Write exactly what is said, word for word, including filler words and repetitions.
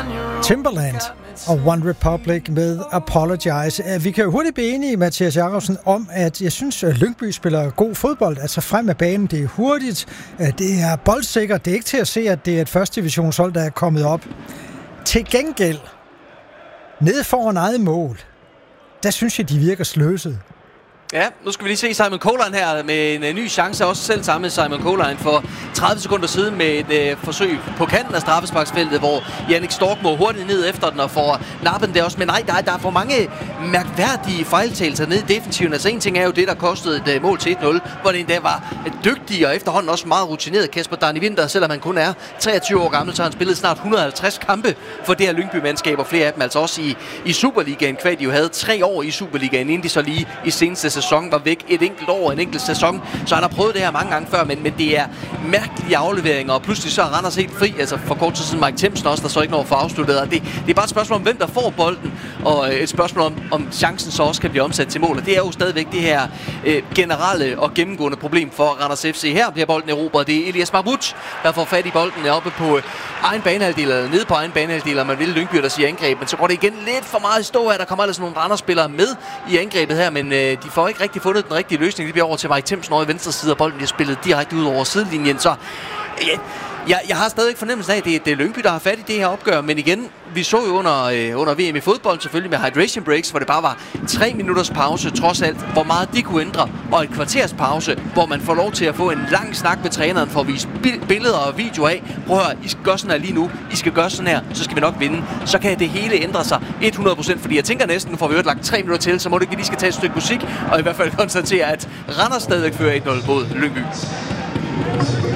Timberland og One Republic med Apologize. Vi kan jo hurtigt blive enige, Mathias Jakobsen, om, at jeg synes, at Lyngby spiller god fodbold. Altså frem af banen, det er hurtigt, det er boldsikkert. Det er ikke til at se, at det er et første divisionshold, der er kommet op. Til gengæld, nede foran eget mål, der synes jeg, de virker sløset. Ja, nu skal vi lige se Simon Colijn her med en, en ny chance, også selv sammen med Simon Colijn for tredive sekunder siden med et øh, forsøg på kanten af straffesparksfeltet, hvor Jannik Stork må hurtigt ned efter den og får nappen der også. Men nej, der er, der er for mange mærkværdige fejltagelser nede i defensiven. Altså en ting er jo det, der kostede et øh, mål til et nul, hvor det endda var dygtig og efterhånden også meget rutineret Kasper Dani Winther, selvom han kun er treogtyve år gammel, så har han spillet snart et hundrede og halvtreds kampe for det her Lyngby-mandskab, og flere af dem altså også i, i Superligaen, kvad de jo havde tre år i Superligaen, inden de så lige i seneste sæson var væk et enkelt år, en enkelt sæson, så han har prøvet det her mange gange før, men, men det er mærkelige afleveringer, og pludselig så er Randers helt fri, altså for kort tid siden Mike Themsen også, der så ikke når for afsluttet, og det, det er bare et spørgsmål om, hvem der får bolden, og et spørgsmål om, om chancen så også kan blive omsat til mål, og det er jo stadigvæk det her øh, generelle og gennemgående problem for Randers F C. Her bliver bolden erobret, det er Elias Mahmoud, der får fat i bolden oppe på øh, egen banehalvdel, eller nede på egen banehalvdel, og man vil Lyngby, der siger angreb, men så går det igen lidt for meget i stå her, der kommer altså nogle Randers-spillere med i angrebet her, men øh, de får ikke rigtig fundet den rigtige løsning. Det bliver over til Mike Themsen over i venstre side, og bolden bliver spillet direkte ud over sidelinjen, så ja, jeg, jeg har stadig fornemmelsen af, at det, det er Lyngby, der har fat i det her opgør, men igen, vi så jo under, øh, under V M i fodbold, selvfølgelig med hydration breaks, hvor det bare var tre minutters pause, trods alt, hvor meget de kunne ændre, og et kvarters pause, hvor man får lov til at få en lang snak med træneren for at vise billeder og videoer af. Prøv at høre, I skal gøre sådan her lige nu, I skal gøre sådan her, så skal vi nok vinde. Så kan det hele ændre sig hundrede procent, fordi jeg tænker næsten, nu får vi jo lagt tre minutter til, så må det ikke, vi lige skal tage et stykke musik, og i hvert fald konstatere, at Randers stadigvæk fører et nul mod Lyngby.